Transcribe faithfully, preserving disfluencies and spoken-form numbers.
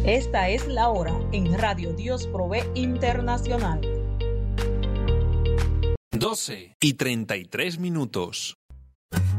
Esta es la hora en Radio Dios Provee Internacional. doce y treinta y tres minutos.